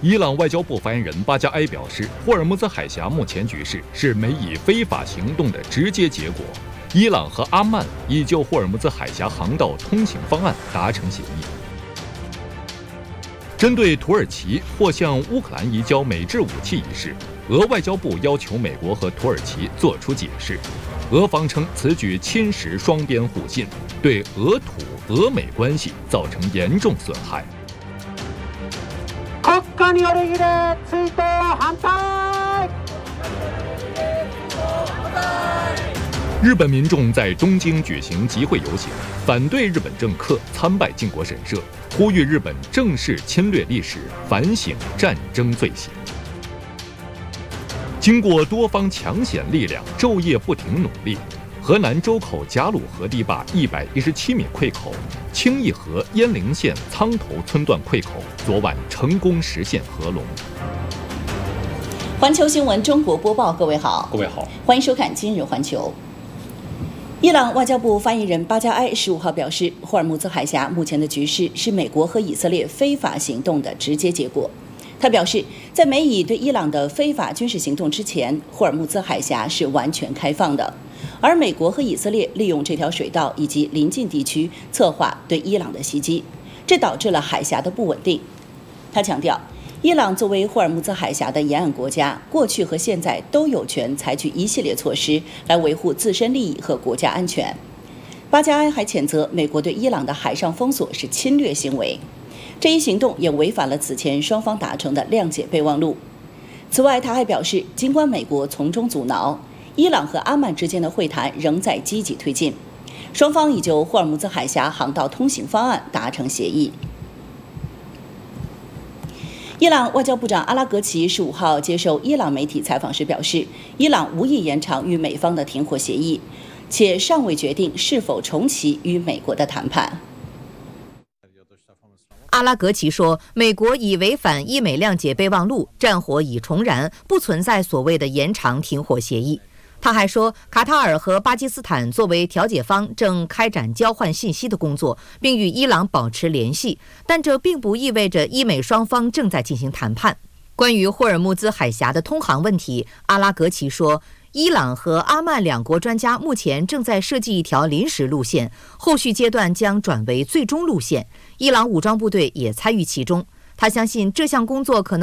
伊朗外交部发言人巴加埃表示，霍尔木兹海峡目前局势是美以非法行动的直接结果。伊朗和阿曼已就霍尔木兹海峡航道通行方案达成协议。针对土耳其或向乌克兰移交美制武器一事，俄外交部要求美国和土耳其作出解释。俄方称此举侵蚀双边互信，对俄土俄美关系造成严重损害。 国家による異例追悼反対。 日本民众在东京举行集会游行，反对日本政客参拜靖国神社，呼吁日本正视侵略历史，反省战争罪行。经过多方抢险力量昼夜不停努力，河南周口贾鲁河堤坝117米溃口、清义河鄢陵县苍头村段溃口昨晚成功实现合龙。 环球新闻中国播报，各位好，欢迎收看今日环球。伊朗外交部发言人巴加埃15号表示，霍尔木兹海峡目前的局势是美国和以色列非法行动的直接结果。他表示，在美以对伊朗的非法军事行动之前，霍尔木兹海峡是完全开放的，而美国和以色列利用这条水道以及邻近地区策划对伊朗的袭击，这导致了海峡的不稳定。他强调，伊朗作为霍尔木兹海峡的沿岸国家，过去和现在都有权采取一系列措施来维护自身利益和国家安全。巴加埃还谴责美国对伊朗的海上封锁是侵略行为，这一行动也违反了此前双方达成的谅解备忘录。此外，他还表示，尽管美国从中阻挠，伊朗和阿曼之间的会谈仍在积极推进，双方已就霍尔木兹海峡航道通行方案达成协议。伊朗外交部长阿拉格齐15号接受伊朗媒体采访时表示，伊朗无意延长与美方的停火协议，且尚未决定是否重启与美国的谈判。 阿拉格齐说，美国已违反伊美谅解备忘录，战火已重燃，不存在所谓的延长停火协议。他还说，卡塔尔和巴基斯坦作为调解方正开展交换信息的工作，并与伊朗保持联系，但这并不意味着伊美双方正在进行谈判。关于霍尔木兹海峡的通航问题，阿拉格齐说，伊朗和阿曼两国专家目前正在设计一条临时路线，后续阶段将转为最终路线，伊朗武装部队也参与其中。他相信这项工作可能